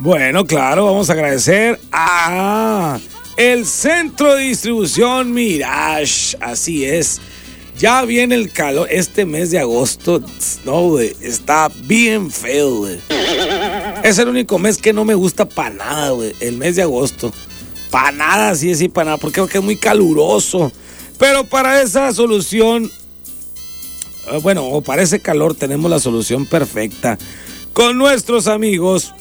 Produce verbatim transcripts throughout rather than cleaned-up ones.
Bueno, claro, vamos a agradecer a el Centro de Distribución Mirage. Así es. Ya viene el calor. Este mes de agosto, no, güey, está bien feo, güey. Es el único mes que no me gusta para nada, güey. El mes de agosto. Para nada, sí, sí, para nada. Porque es muy caluroso. Pero para esa solución, bueno, o para ese calor tenemos la solución perfecta. Con nuestros amigos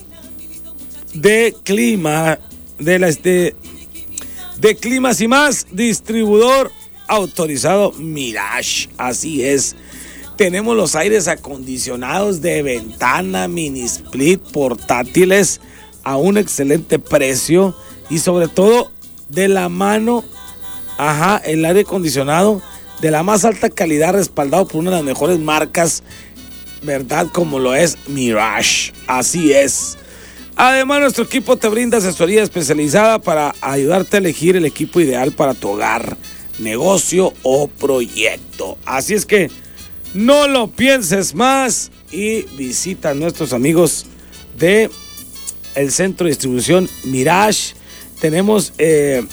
de Clima, de la este, de Climas y Más, distribuidor autorizado Mirage. Así es. Tenemos los aires acondicionados de ventana, mini split, portátiles a un excelente precio y sobre todo de la mano, ajá, el aire acondicionado de la más alta calidad, respaldado por una de las mejores marcas, ¿verdad? Como lo es Mirage. Así es. Además, nuestro equipo te brinda asesoría especializada para ayudarte a elegir el equipo ideal para tu hogar, negocio o proyecto. Así es que no lo pienses más y visita a nuestros amigos de el Centro de Distribución Mirage. Tenemos eh,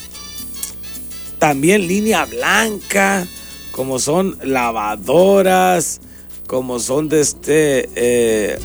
también línea blanca, como son lavadoras, como son de este eh,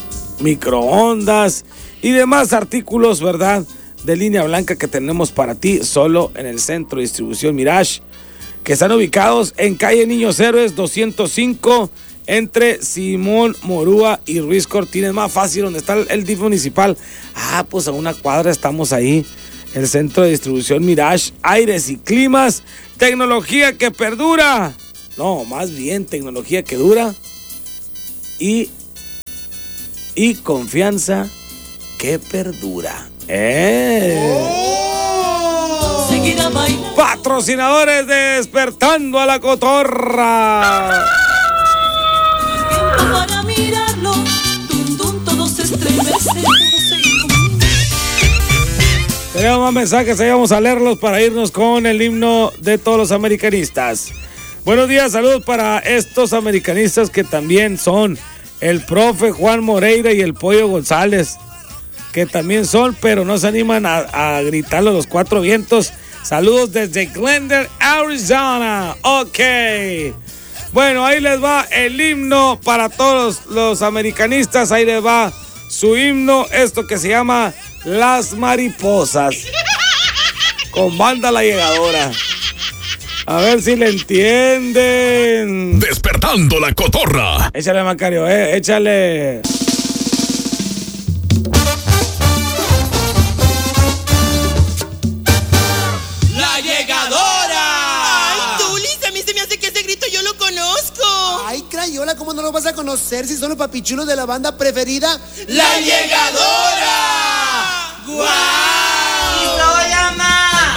microondas y demás artículos, ¿verdad?, de línea blanca que tenemos para ti solo en el Centro de Distribución Mirage, que están ubicados en calle Niños Héroes doscientos cinco, entre Simón Morúa y Ruiz Cortines. Más fácil, donde está el, el D I F municipal. Ah, pues a una cuadra estamos ahí. El Centro de Distribución Mirage, aires y climas, tecnología que perdura. No, más bien tecnología que dura. Y, y confianza que perdura. ¡Eh! Oh. Patrocinadores de Despertando a la Cotorra. Para mirarlo, tum, tum, todo se estremece, todo se ilumina. Tenemos más mensajes, ahí vamos a leerlos para irnos con el himno de todos los americanistas. Buenos días, saludos para estos americanistas que también son el profe Juan Moreira y el Pollo González, que también son, pero no se animan a, a gritarlo los cuatro vientos. Saludos desde Glendale, Arizona. Ok. Bueno, ahí les va el himno para todos los, los americanistas. Ahí les va su himno, esto que se llama Las Mariposas, con banda La Llegadora. A ver si le entienden. Despertando la Cotorra. Échale, Macario, eh, échale. ¡La Llegadora! ¡Ay, Tulis! A mí se me hace que ese grito yo lo conozco. Ay, Crayola, ¿cómo no lo vas a conocer si son los papichulos de la banda preferida? ¡La Llegadora! ¡Guau!